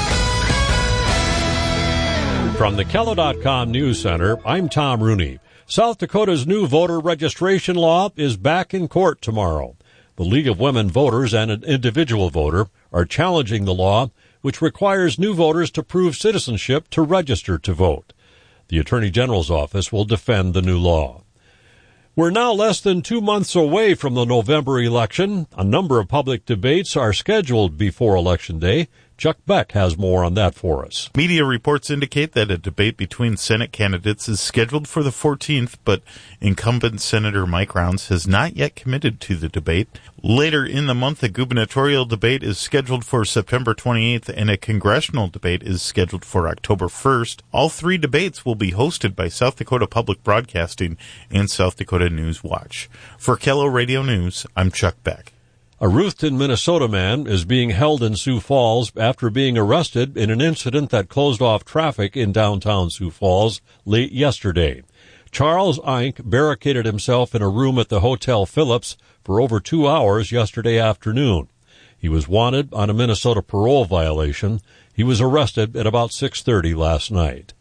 From the Kello dot com News Center, I'm Tom Rooney. South Dakota's new voter registration law is back in court tomorrow. The League of Women Voters and an individual voter are challenging the law, which requires new voters to prove citizenship to register to vote. The Attorney General's office will defend the new law. We're now less than two months away from the November election. A number of public debates are scheduled before Election Day. Chuck Beck has more on that for us. Media reports indicate that a debate between Senate candidates is scheduled for the fourteenth, but incumbent Senator Mike Rounds has not yet committed to the debate. Later in the month, a gubernatorial debate is scheduled for September twenty-eighth, and a congressional debate is scheduled for October first. All three debates will be hosted by South Dakota Public Broadcasting and South Dakota News Watch. For Kello Radio News, I'm Chuck Beck. A Ruthton, Minnesota man is being held in Sioux Falls after being arrested in an incident that closed off traffic in downtown Sioux Falls late yesterday. Charles Eink barricaded himself in a room at the Hotel Phillips for over two hours yesterday afternoon. He was wanted on a Minnesota parole violation. He was arrested at about six thirty last night.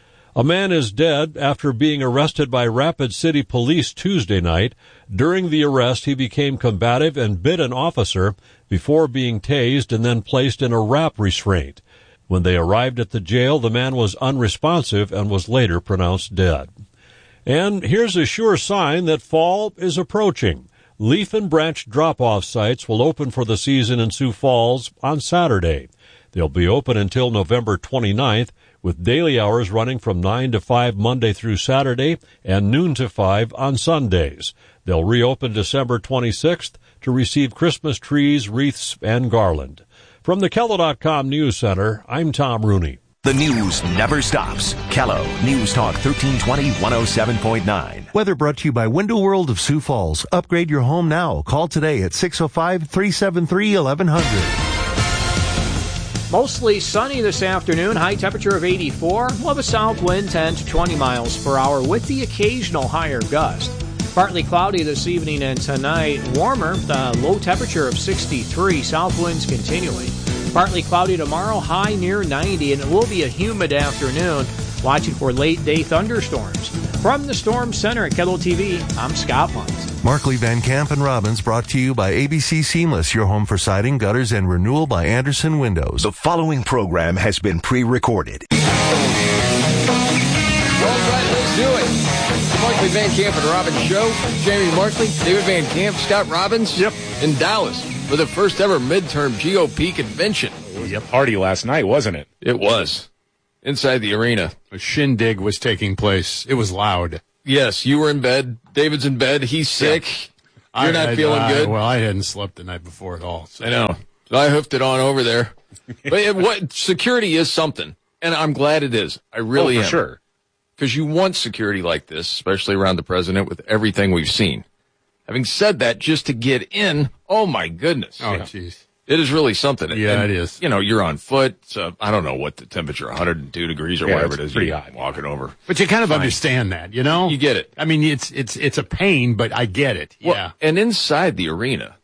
A man is dead after being arrested by Rapid City Police Tuesday night. During the arrest, he became combative and bit an officer before being tased and then placed in a wrap restraint. When they arrived at the jail, the man was unresponsive and was later pronounced dead. And here's a sure sign that fall is approaching. Leaf and branch drop-off sites will open for the season in Sioux Falls on Saturday. They'll be open until November twenty-ninth, with daily hours running from nine to five Monday through Saturday and noon to five on Sundays. They'll reopen December twenty-sixth to receive Christmas trees, wreaths, and garland. From the Kello dot com News Center, I'm Tom Rooney. The news never stops. Kello News Talk thirteen twenty, one oh seven point nine. Weather brought to you by Window World of Sioux Falls. Upgrade your home now. Call today at six oh five, three seven three, eleven hundred. Mostly sunny this afternoon. High temperature of eighty-four. We'll have a south wind ten to twenty miles per hour with the occasional higher gust. Partly cloudy this evening and tonight. Warmer. The low temperature of sixty-three. South winds continuing. Partly cloudy tomorrow, high near ninety, and it will be a humid afternoon. Watching for late-day thunderstorms. From the Storm Center at Kello T V, I'm Scott Muntz. Markley, Van Camp, and Robbins brought to you by A B C Seamless, your home for siding, gutters, and renewal by Anderson Windows. The following program has been pre-recorded. All right, let's do it. Markley, Van Camp, and Robbins show. Jamie Markley, David Van Camp, Scott Robbins. Yep. In Dallas for the first ever midterm G O P convention. It was a party last night, wasn't it? It was. Inside the arena. A shindig was taking place. It was loud. Yes, you were in bed. David's in bed. He's sick. Yeah. You're I, not I, feeling I, good. Well, I hadn't slept the night before at all. So. I know. So I hoofed it on over there. But it, what security is something, and I'm glad it is. I really oh, for am. Sure. Because you want security like this, especially around the president with everything we've seen. Having said that, just to get in, oh my goodness. Oh, jeez. It is really something. Yeah, and, it is. You know, you're on foot. So I don't know what the temperature, one hundred two degrees or yeah, whatever it is. Pretty you're hot. Walking over. But you kind of Fine. understand that, you know? You get it. I mean, it's it's it's a pain, but I get it. Well, yeah. And inside the arena,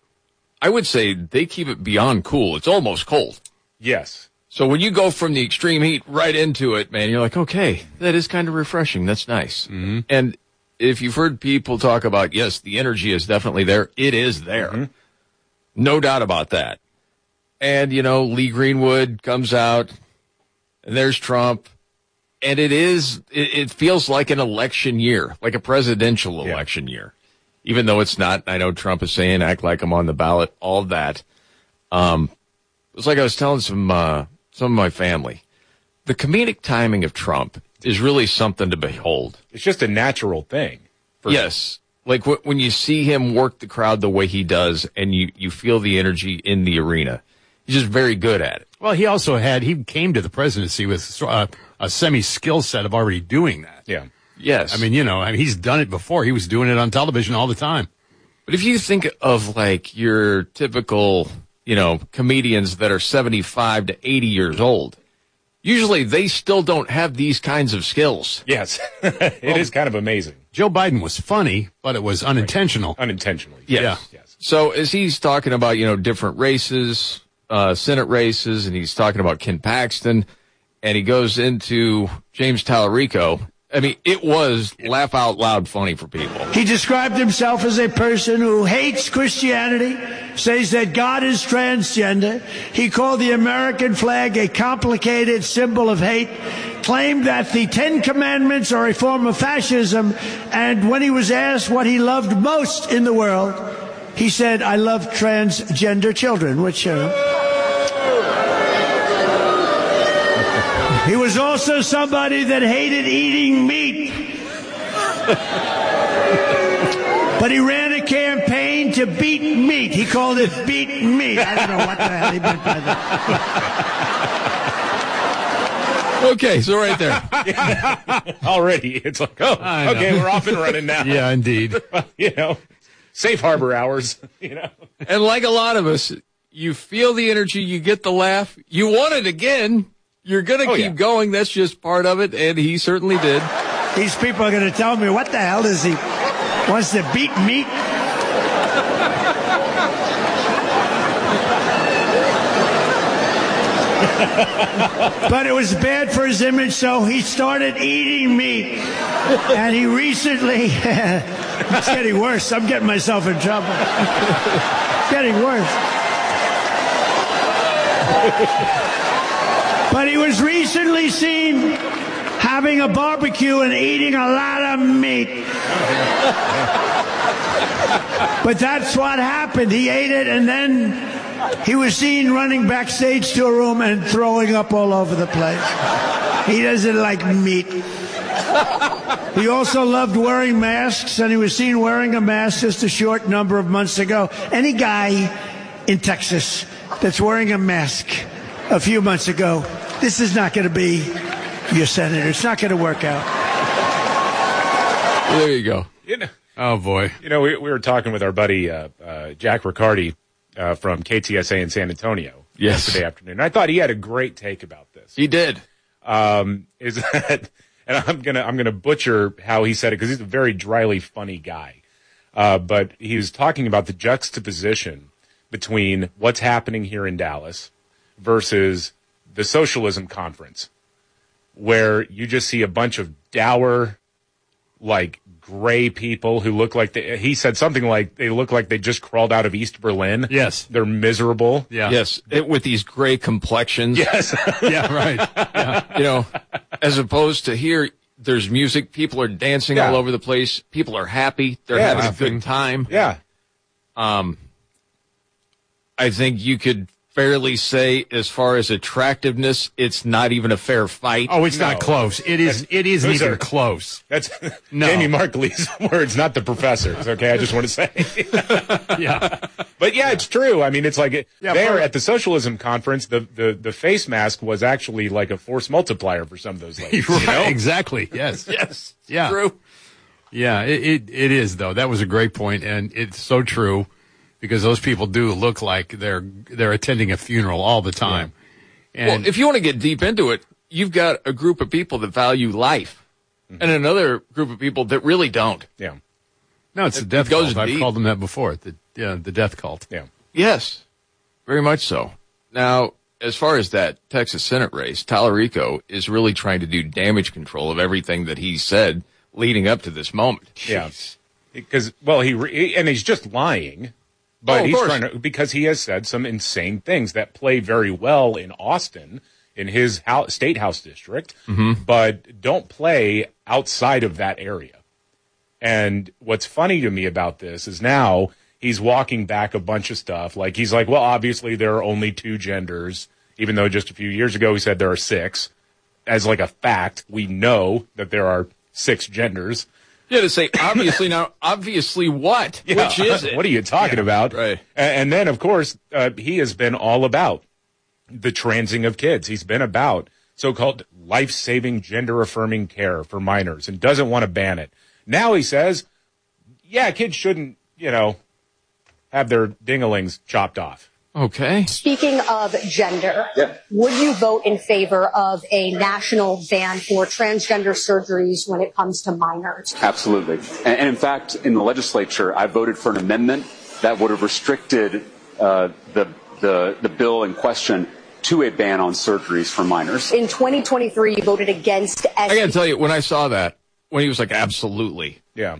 I would say they keep it beyond cool. It's almost cold. Yes. So when you go from the extreme heat right into it, man, you're like, okay, that is kind of refreshing. That's nice. Mm-hmm. And if you've heard people talk about, yes, the energy is definitely there. It is there. Mm-hmm. No doubt about that. And, you know, Lee Greenwood comes out, and there's Trump. And it is, it, it feels like an election year, like a presidential yeah. election year. Even though it's not, I know Trump is saying, act like I'm on the ballot, all that. Um, it was like I was telling some, uh, some of my family. The comedic timing of Trump is really something to behold. It's just a natural thing. Yes. Like w- when you see him work the crowd the way he does and you, you feel the energy in the arena. He's just very good at it. Well, he also had, he came to the presidency with uh, a semi-skill set of already doing that. Yeah. Yes. I mean, you know, I mean, he's done it before. He was doing it on television all the time. But if you think of like your typical, you know, comedians that are seventy-five to eighty years old, usually they still don't have these kinds of skills. Yes. it well, is kind of amazing. Joe Biden was funny, but it was unintentional. Unintentionally. Yes. Yeah. Yes. So as he's talking about, you know, different races, uh, Senate races, and he's talking about Ken Paxton, and he goes into James Tallarico. I mean, it was laugh out loud funny for people. He described himself as a person who hates Christianity, says that God is transgender. He called the American flag a complicated symbol of hate, claimed that the Ten Commandments are a form of fascism, and when he was asked what he loved most in the world, he said, I love transgender children, which, uh, he was also somebody that hated eating meat. But he ran a campaign to beat meat. He called it beat meat. I don't know what the hell he meant by that. Okay, so right there. Already, it's like, oh, okay, we're off and running now. Yeah, indeed. You know, safe harbor hours, you know. And like a lot of us, you feel the energy, you get the laugh, you want it again. You're going to oh, keep yeah. going. That's just part of it, and he certainly did. These people are going to tell me, what the hell does he, wants to beat meat? But it was bad for his image, so he started eating meat. And he recently, it's getting worse. I'm getting myself in trouble. It's getting worse. But he was recently seen having a barbecue and eating a lot of meat. But that's what happened. He ate it, and then he was seen running backstage to a room and throwing up all over the place. He doesn't like meat. He also loved wearing masks, and he was seen wearing a mask just a short number of months ago. Any guy in Texas that's wearing a mask a few months ago this is not going to be your senator. It's not going to work out. There you go. You know, oh, boy. You know, we, we were talking with our buddy uh, uh, Jack Riccardi uh, from K T S A in San Antonio yes. yesterday afternoon. I thought he had a great take about this. He did. Um, is that, and I'm gonna I'm gonna butcher how he said it because he's a very dryly funny guy. Uh, but he was talking about the juxtaposition between what's happening here in Dallas versus the socialism conference, where you just see a bunch of dour, like gray people who look like they, he said something like they look like they just crawled out of East Berlin. Yes. They're miserable. Yeah. Yes. It, with these gray complexions. Yes. yeah, right. Yeah. You know, as opposed to here, there's music. People are dancing Yeah. all over the place. People are happy. They're Yeah, having laughing. a good time. Yeah. Um, I think you could fairly say, as far as attractiveness, it's not even a fair fight. Oh, it's No. not close. It is. That's- It isn't those even are- close. That's No. Jamie Markley's words, not the professor's. Okay, I just want to say. Yeah. But yeah, it's true. I mean, it's like Yeah, there part- at the socialism conference, the, the, the face mask was actually like a force multiplier for some of those ladies. right. You know? Exactly. Yes. Yes. Yeah. True. Yeah. It, it it is though. That was a great point, and it's so true because those people do look like they're they're attending a funeral all the time. And Well, if you want to get deep into it, you've got a group of people that value life Mm-hmm. and another group of people that really don't. Yeah. no, it's it- the death it goes cult. I've deep. called them that before. The yeah, the death cult. Yeah. Yes, very much so. Now, as far as that Texas Senate race, Tallarico is really trying to do damage control of everything that he said leading up to this moment. Yeah. Because, well, he, re- and he's just lying, but Oh, of he's course. trying to, because he has said some insane things that play very well in Austin, in his house, state house district, Mhm. but don't play outside of that area. And what's funny to me about this is now he's walking back a bunch of stuff. Like, he's like, well, obviously there are only two genders, even though just a few years ago he said there are six. As like a fact, we know that there are six genders. Yeah, to say obviously now, obviously what? Yeah. Which is it? What are you talking about? Right. A- And then, of course, uh, he has been all about the transing of kids. He's been about so-called life-saving, gender-affirming care for minors and doesn't want to ban it. Now he says, yeah, kids shouldn't, you know, have their dingalings chopped off. Okay. Speaking of gender, would you vote in favor of a national ban for transgender surgeries when it comes to minors? Absolutely. And, and in fact, in the legislature, I voted for an amendment that would have restricted uh, the, the, the bill in question to a ban on surgeries for minors. In twenty twenty-three, you voted against I got to tell you, when I saw that, when he was like, absolutely. Yeah.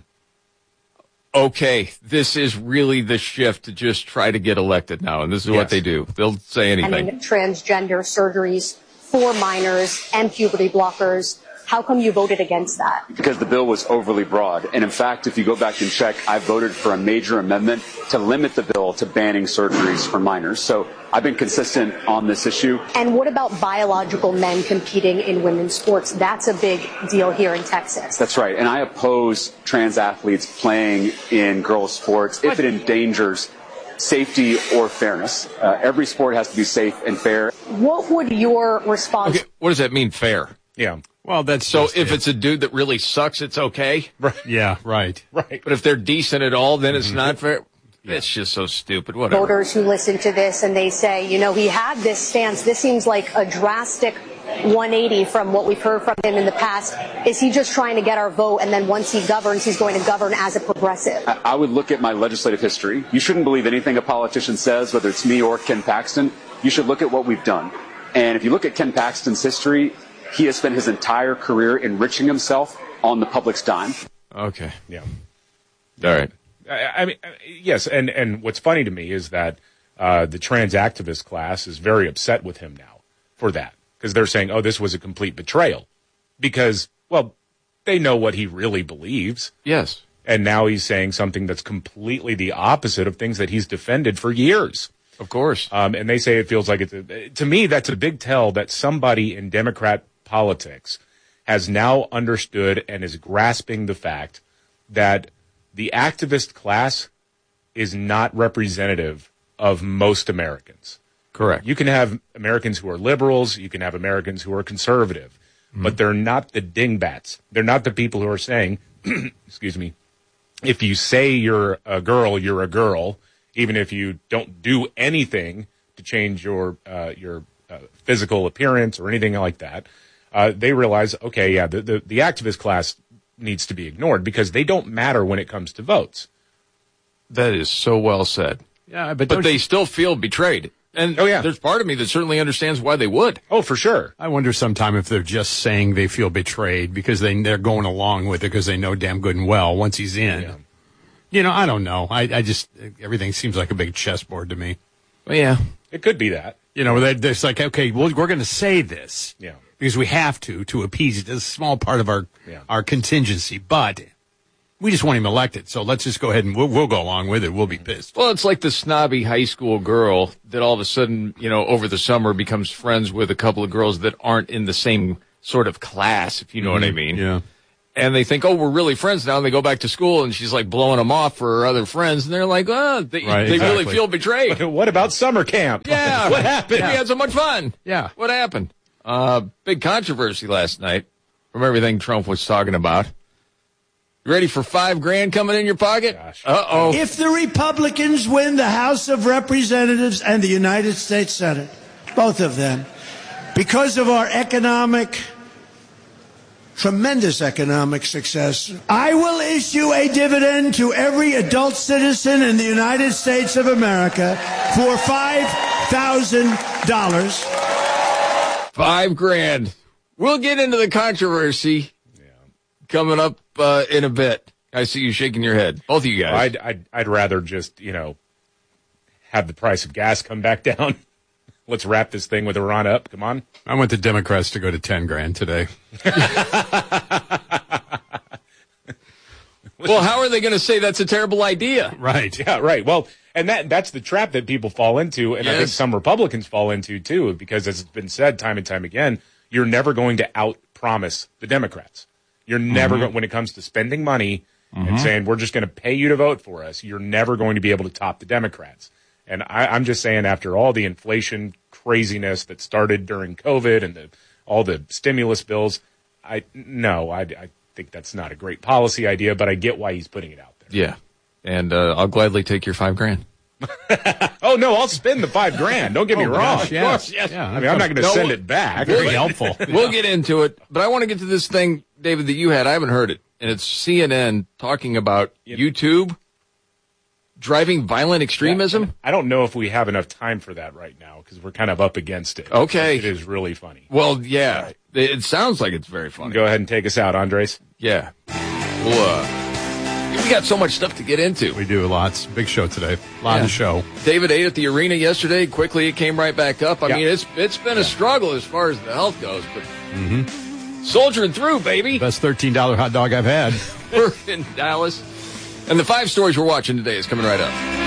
Okay, this is really the shift to just try to get elected now, and this is what Yes. they do. They'll say anything. and transgender surgeries for minors and puberty blockers. How come you voted against that? Because the bill was overly broad. And in fact, if you go back and check, I voted for a major amendment to limit the bill to banning surgeries for minors. So I've been consistent on this issue. And what about biological men competing in women's sports? That's a big deal here in Texas. That's right. And I oppose trans athletes playing in girls' sports if it endangers safety or fairness. Uh, every sport has to be safe and fair. What would your response Okay, what does that mean, fair? Yeah. Well, that's so. just If it. it's a dude that really sucks, it's okay. Right. Yeah. Right. Right. But if they're decent at all, then it's not fair. It's just so stupid. Whatever. voters who listen to this and they say, you know, he had this stance. This seems like a drastic one eighty from what we've heard from him in the past. Is he just trying to get our vote, and then once he governs, he's going to govern as a progressive? I I would look at my legislative history. You shouldn't believe anything a politician says, whether it's me or Ken Paxton. You should look at what we've done. And if you look at Ken Paxton's history, he has spent his entire career enriching himself on the public's dime. Okay. Yeah. All right. I, I mean, uh, yes, and, and what's funny to me is that uh, the trans activist class is very upset with him now for that, because they're saying, oh, this was a complete betrayal. Because, well, they know what he really believes. Yes. And now he's saying something that's completely the opposite of things that he's defended for years. Of course. Um, and they say it feels like it's, a, to me, that's a big tell that somebody in Democrat politics has now understood and is grasping the fact that the activist class is not representative of most Americans. Correct. You can have Americans who are liberals. You can have Americans who are conservative. Mm-hmm. But they're not the dingbats. They're not the people who are saying, excuse me, if you say you're a girl, you're a girl, even if you don't do anything to change your uh, your uh, physical appearance or anything like that. Uh, they realize, okay, yeah, the, the, the activist class needs to be ignored because they don't matter when it comes to votes. That is so well said. Yeah, but, but they you... still feel betrayed. And oh, yeah. there's part of me that certainly understands why they would. Oh, for sure. I wonder sometime if they're just saying they feel betrayed because they, they're going along with it because they know damn good and well once he's in. Yeah. You know, I don't know. I, I just, everything seems like a big chessboard to me. Well, yeah. It could be that. You know, they're, they're like, okay, well, we're going to say this. Yeah. Because we have to, to appease it. It's a small part of our, yeah. our contingency. But we just want him elected. So let's just go ahead and we'll, we'll go along with it. We'll be pissed. Well, it's like the snobby high school girl that all of a sudden, you know, over the summer becomes friends with a couple of girls that aren't in the same sort of class, if you know mm-hmm. what I mean. Yeah. And they think, oh, we're really friends now. And they go back to school, and she's like blowing them off for her other friends. And they're like, oh, they, right, they exactly. really feel betrayed. What about summer camp? Yeah. What happened? Yeah. We had so much fun. Yeah. What happened? Uh, big controversy last night from everything Trump was talking about. You ready for five grand coming in your pocket? Uh-oh. If the Republicans win the House of Representatives and the United States Senate, both of them, because of our economic... tremendous economic success, I will issue a dividend to every adult citizen in the United States of America for five thousand dollars. Five grand. We'll get into the controversy yeah. coming up uh, in a bit. I see you shaking your head. Both of you guys. I'd, I'd, I'd rather just, you know, have the price of gas come back down. Let's wrap this thing with a run up. Come on. I want the Democrats to go to ten grand today. Well, how are they going to say that's a terrible idea? Right. Yeah, right. Well, and that that's the trap that people fall into, and yes. I think some Republicans fall into, too, because as it's been said time and time again, you're never going to out-promise the Democrats. You're never mm-hmm. going, when it comes to spending money mm-hmm. and saying, we're just going to pay you to vote for us, you're never going to be able to top the Democrats. And I, I'm just saying, after all the inflation craziness that started during COVID and the, all the stimulus bills, I no, I, I think that's not a great policy idea, but I get why he's putting it out there. Yeah, and uh, I'll gladly take your five grand. Oh, no, I'll spend the five grand. Don't get me oh, wrong. Gosh, yes. Of course, yes. Yeah, I mean, I'm not going to no, send it back. Very helpful. We'll get into it, but I want to get to this thing, David, that you had. I haven't heard it, and it's C N N talking about yep. YouTube driving violent extremism. Yeah, I don't know if we have enough time for that right now because we're kind of up against it. Okay. It is really funny. Well, yeah, right. It sounds like it's very funny. Go ahead and take us out, Andres. Yeah. Well, uh, we got so much stuff to get into. We do. Lots. Big show today. A lot yeah. of show. David ate at the arena yesterday. Quickly, it came right back up. I yeah. mean, it's it's been yeah. a struggle as far as the health goes, but mm-hmm. soldiering through, baby. Best thirteen dollar hot dog I've had. We're in Dallas. And the five stories we're watching today is coming right up.